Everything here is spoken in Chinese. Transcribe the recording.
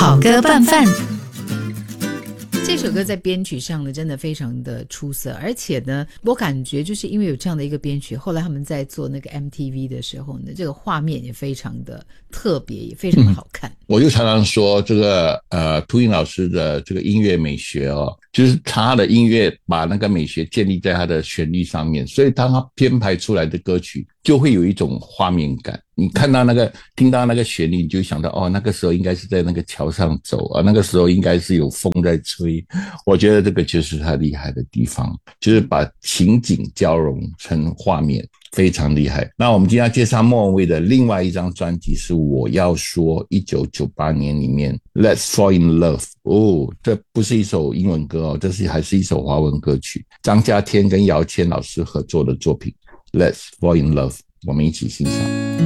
好歌拌饭。 这首歌在编曲上呢，真的非常的出色，而且呢，我感觉就是因为有这样的一个编曲，后来他们在做那个 MTV 的时候呢，这个画面也非常的特别，也非常的好看。 我就常常说这个秃鹰老师的这个音乐美学哦，就是他的音乐把那个美学建立在他的旋律上面，所以当他编排出来的歌曲就会有一种画面感。你看到那个听到那个旋律，你就想到哦，那个时候应该是在那个桥上走啊，那个时候应该是有风在吹。我觉得这个就是他厉害的地方，就是把情景交融成画面，非常厉害。那我们今天要介绍莫文蔚的另外一张专辑是我要说1998年里面 Let's Fall in Love。 哦，这不是一首英文歌哦，这是还是一首华文歌曲，张家天跟姚谦老师合作的作品 Let's Fall in Love， 我们一起欣赏。